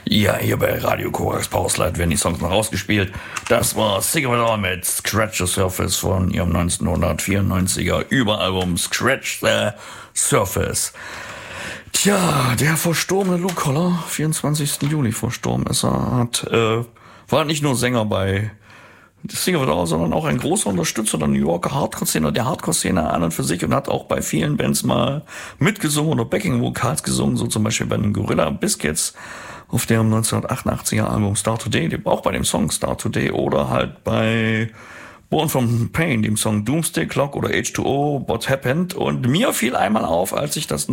Ja, hier bei Radio Korax Powerslide werden die Songs noch ausgespielt. Das war Sick of It All mit Scratch the Surface von ihrem 1994er Überalbum Scratch the Surface. Tja, der verstorbene Lou Koller, 24. Juli verstorben ist er, war nicht nur Sänger bei Sick of It All, sondern auch ein großer Unterstützer der New Yorker Hardcore-Szene, der Hardcore-Szene an und für sich, und hat auch bei vielen Bands mal mitgesungen oder Backing-Vocals gesungen, so zum Beispiel bei den Gorilla Biscuits auf dem 1988er Album Start Today, auch bei dem Song Start Today, oder halt bei Born from Pain, dem Song Doomsday Clock oder H2O, What Happened. Und mir fiel einmal auf, als ich das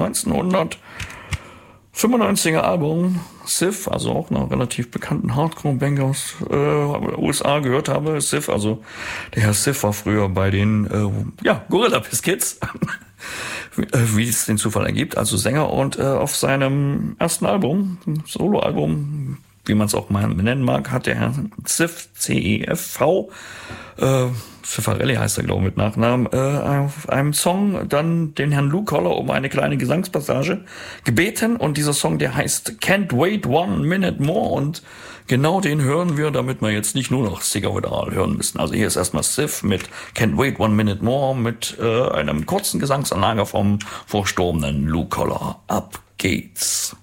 1995er Album Sif, also auch einer relativ bekannten Hardcore-Band aus USA gehört habe. Sif, also der Herr Sif war früher bei den Gorilla Biscuits, wie es den Zufall ergibt, also Sänger, und auf seinem ersten Album, Solo-Album, wie man es auch mal nennen mag, hat der Herr Cef, C-E-F-V, Cifarelli heißt er, glaube ich, mit Nachnamen, auf einem Song dann den Herrn Lou Koller um eine kleine Gesangspassage gebeten, und dieser Song, der heißt Can't Wait One Minute More, und genau den hören wir, damit wir jetzt nicht nur noch Sick of It All hören müssen. Also hier ist erstmal Sif mit Can't Wait One Minute More mit einem kurzen Gesangsanlage vom verstorbenen Lou Koller. Ab geht's.